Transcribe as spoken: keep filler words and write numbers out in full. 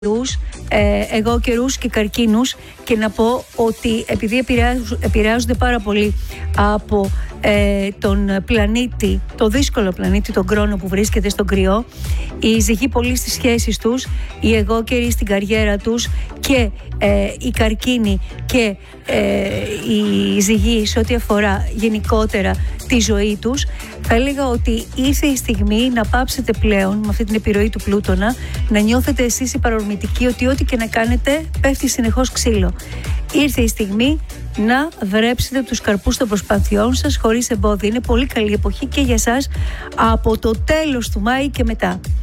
ε, εγώ καιρούς και καρκίνους, και να πω ότι επειδή επηρεάζονται πάρα πολύ από ε, τον πλανήτη, το δύσκολο πλανήτη, τον χρόνο που βρίσκεται στον κρυό, οι ζυγοί πολύ στις σχέσεις τους, οι εγώ καιροί στην καριέρα τους και ε, οι καρκίνοι και ε, οι ζυγοί σε ό,τι αφορά γενικότερα τη ζωή τους, θα έλεγα ότι ήρθε η στιγμή να πάψετε πλέον με αυτή την επιρροή του Πλούτονα, να νιώθετε εσείς οι παρορμητικοί ότι ό,τι και να κάνετε πέφτει συνεχώς ξύλο. Ήρθε η στιγμή να δρέψετε τους καρπούς των προσπαθειών σας χωρίς εμπόδια. Είναι πολύ καλή εποχή και για σας από το τέλος του Μάη και μετά.